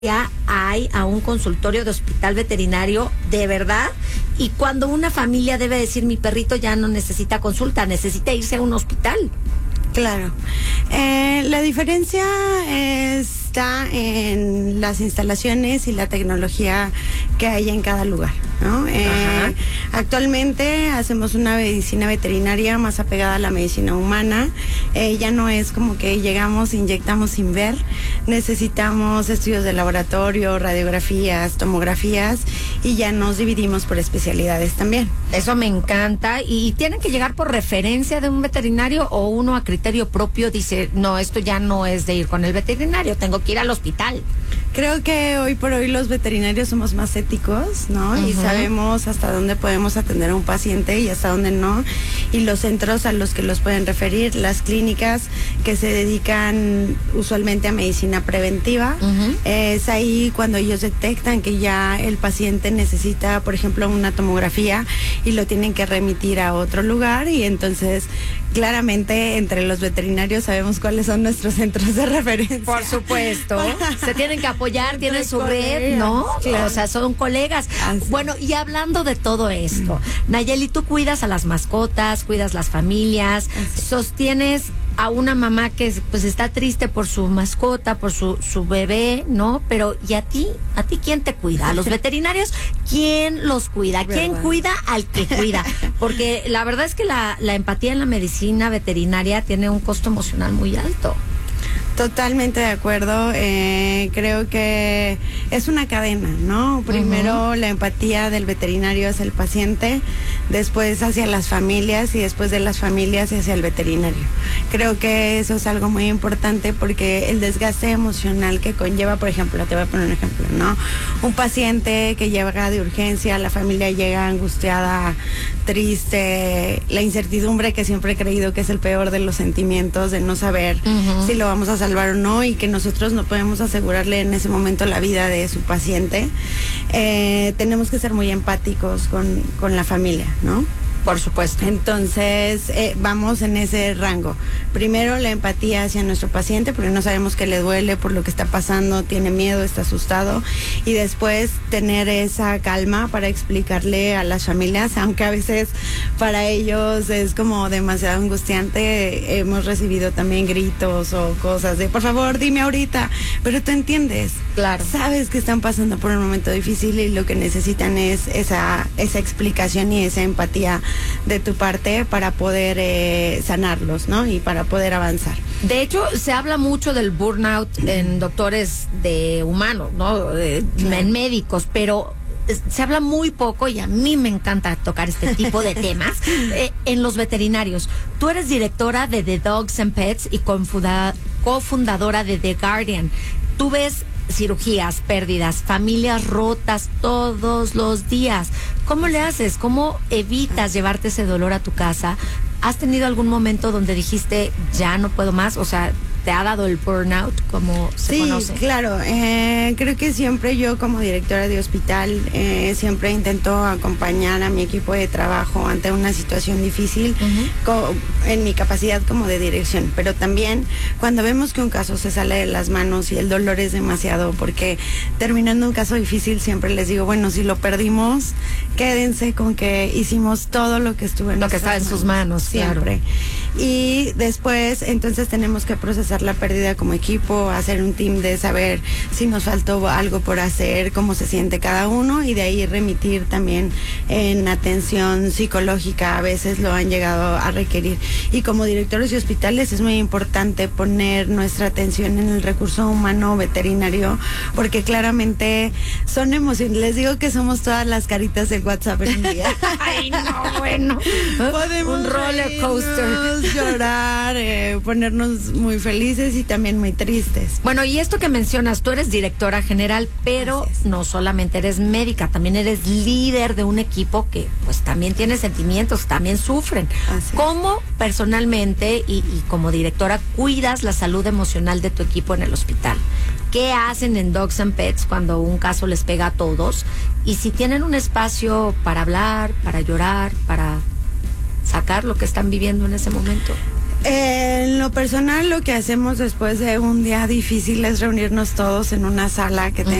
ya hay a un consultorio de hospital veterinario de verdad, y cuando una familia debe decir mi perrito ya no necesita consulta, necesita irse a un hospital. Claro. La diferencia está en las instalaciones y la tecnología que hay en cada lugar, ¿no? Actualmente hacemos una medicina veterinaria más apegada a la medicina humana. Ya no es como que llegamos, inyectamos sin ver. Necesitamos estudios de laboratorio, radiografías, tomografías, y ya nos dividimos por especialidades también. Eso me encanta. ¿Y tienen que llegar por referencia de un veterinario o uno a criterio propio dice, no, esto ya no es de ir con el veterinario, tengo que ir al hospital? Creo que hoy por hoy los veterinarios somos más éticos, ¿no? Y sabemos hasta dónde podemos atender a un paciente y hasta dónde no. Y los centros a los que los pueden referir, las clínicas que se dedican usualmente a medicina preventiva, es ahí cuando ellos detectan que ya el paciente necesita, por ejemplo, una tomografía y lo tienen que remitir a otro lugar, y entonces claramente entre los veterinarios sabemos cuáles son nuestros centros de referencia. Por supuesto. Se tienen que apoyar, tienen su red, ¿no? Claro. O sea, son colegas. Así. Bueno, y hablando de todo esto, Nayeli, tú cuidas a las mascotas, cuidas las familias, sostienes a una mamá que pues está triste por su mascota, por su bebé, ¿no? Pero ¿y a ti? ¿A ti quién te cuida? ¿A los veterinarios? ¿Quién los cuida? ¿Quién cuida al que cuida? Porque la verdad es que la empatía en la medicina veterinaria tiene un costo emocional muy alto. Totalmente de acuerdo. Creo que es una cadena, ¿no? Primero la empatía del veterinario hacia el paciente, después hacia las familias y después de las familias hacia el veterinario. Creo que eso es algo muy importante porque el desgaste emocional que conlleva, por ejemplo, te voy a poner un ejemplo, ¿no? Un paciente que llega de urgencia, la familia llega angustiada, triste, la incertidumbre que siempre he creído que es el peor de los sentimientos, de no saber si lo vamos a salvar o no, y que nosotros no podemos asegurarle en ese momento la vida de su paciente. Tenemos que ser muy empáticos con la familia, ¿no? Por supuesto. Entonces, vamos en ese rango. Primero, la empatía hacia nuestro paciente, porque no sabemos qué le duele por lo que está pasando, tiene miedo, está asustado. Y después, tener esa calma para explicarle a las familias, aunque a veces para ellos es como demasiado angustiante. Hemos recibido también gritos o cosas de, por favor, dime ahorita. Pero tú entiendes. Claro. Sabes que están pasando por un momento difícil y lo que necesitan es esa explicación y esa empatía de tu parte para poder sanarlos, ¿no? Y para poder avanzar. De hecho, se habla mucho del burnout en doctores de humanos, ¿no? En médicos, pero se habla muy poco, y a mí me encanta tocar este tipo de temas, en los veterinarios. Tú eres directora de The Dogs and Pets y cofundadora de The Guardian. Tú ves cirugías, pérdidas, familias rotas todos los días. ¿Cómo le haces? ¿Cómo evitas llevarte ese dolor a tu casa? ¿Has tenido algún momento donde dijiste, ya no puedo más? O sea, ¿te ha dado el burnout, como se conoce? Sí, claro. Creo que siempre yo, como directora de hospital, siempre intento acompañar a mi equipo de trabajo ante una situación difícil en mi capacidad como de dirección. Pero también cuando vemos que un caso se sale de las manos y el dolor es demasiado, porque terminando un caso difícil siempre les digo, bueno, si lo perdimos, quédense con que hicimos todo lo que estuvo en lo que estaba en sus manos, siempre. Claro. Y después, entonces tenemos que procesar la pérdida como equipo, hacer un team de saber si nos faltó algo por hacer, cómo se siente cada uno, y de ahí remitir también en atención psicológica. A veces lo han llegado a requerir. Y como directores de hospitales es muy importante poner nuestra atención en el recurso humano veterinario, porque claramente son emociones. Les digo que somos todas las caritas del WhatsApp en un día. Ay, no, bueno. Podemos un roller coaster. Llorar, ponernos muy felices y también muy tristes. Bueno, y esto que mencionas, tú eres directora general, pero no solamente eres médica, también eres líder de un equipo que pues también tiene sentimientos, también sufren. ¿Cómo personalmente y como directora cuidas la salud emocional de tu equipo en el hospital? ¿Qué hacen en Dogs and Pets cuando un caso les pega a todos? Y si tienen un espacio para hablar, para llorar, para sacar lo que están viviendo en ese momento. En lo personal, lo que hacemos después de un día difícil es reunirnos todos en una sala que